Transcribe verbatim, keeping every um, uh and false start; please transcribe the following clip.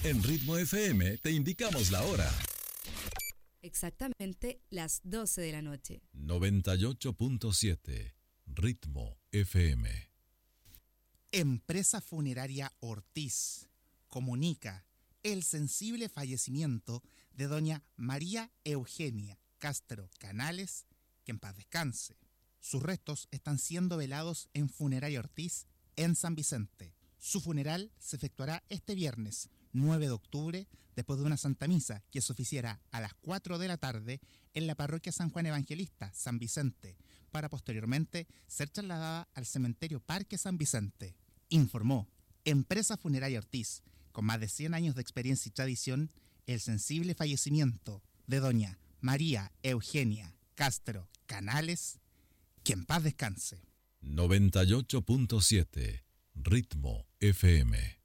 En Ritmo F M te indicamos la hora. Exactamente las doce de la noche. noventa y ocho punto siete Ritmo F M. Empresa Funeraria Ortiz comunica el sensible fallecimiento de doña María Eugenia Castro Canales, que en paz descanse. Sus restos están siendo velados en Funeraria Ortiz en San Vicente. Su funeral se efectuará este viernes nueve de octubre, después de una Santa Misa que se oficiará a las cuatro de la tarde en la parroquia San Juan Evangelista, San Vicente, para posteriormente ser trasladada al cementerio Parque San Vicente. Informó Empresa Funeraria Ortiz, con más de cien años de experiencia y tradición, el sensible fallecimiento de doña María Eugenia Castro Canales, que en paz descanse. noventa y ocho punto siete Ritmo F M.